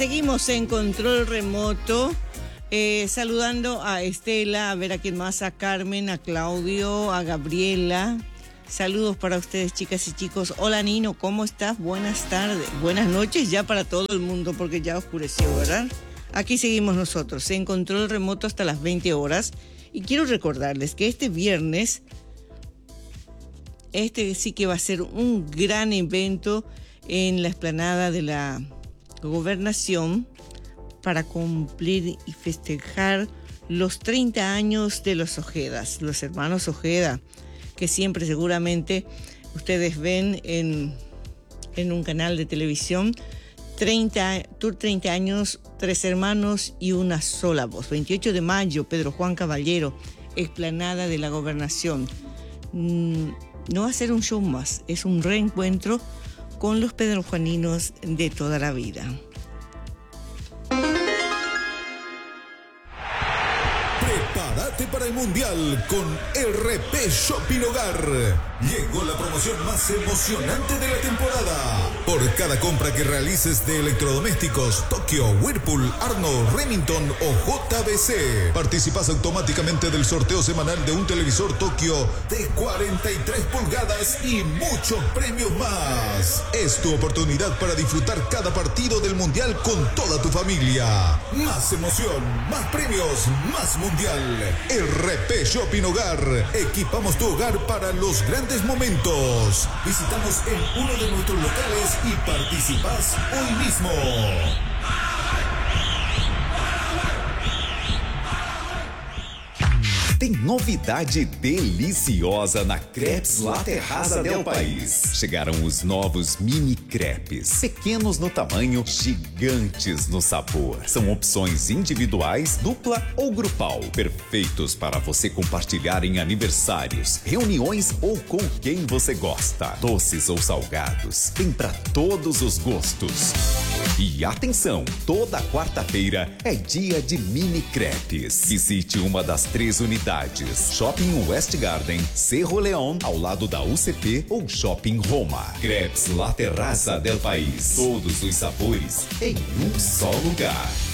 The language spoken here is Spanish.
Seguimos en control remoto, saludando a Estela, a ver a quién más, a Carmen, a Claudio, a Gabriela. Saludos para ustedes, chicas y chicos. Hola, Nino, ¿cómo estás? Buenas tardes, buenas noches ya para todo el mundo, porque ya oscureció, ¿verdad? Aquí seguimos nosotros, en control remoto hasta las 20 horas. Y quiero recordarles que este viernes, sí que va a ser un gran evento en la explanada de la Gobernación para cumplir y festejar los 30 años de los Ojedas, los hermanos Ojeda, que siempre seguramente ustedes ven en un canal de televisión. 30 años, 3 hermanos y una sola voz. 28 de mayo, Pedro Juan Caballero, explanada de la Gobernación. No va a ser un show más, es un reencuentro con los pedrojuaninos de toda la vida. Prepárate para el Mundial con RP Shopping Hogar. Llegó la promoción más emocionante de la temporada. Por cada compra que realices de electrodomésticos Tokio, Whirlpool, Arno, Remington o JBC, participas automáticamente del sorteo semanal de un televisor Tokio de 43 pulgadas y muchos premios más. Es tu oportunidad para disfrutar cada partido del Mundial con toda tu familia. Más emoción, más premios, más Mundial. RP Shopping Hogar. Equipamos tu hogar para los grandes momentos. Visitamos en uno de nuestros locales y participas hoy mismo. Tem novidade deliciosa na Crepes La Terraza del País. Chegaram os novos mini crepes. Pequenos no tamanho, gigantes no sabor. São opções individuais, dupla ou grupal. Perfeitos para você compartilhar em aniversários, reuniões ou com quem você gosta. Doces ou salgados. Tem para todos os gostos. E atenção, toda quarta-feira é dia de mini crepes. Visite uma das 3 unidades. Shopping West Garden, Cerro León, ao lado da UCP ou Shopping Roma. Crepes La Terraza del País. Todos os sabores em um só lugar.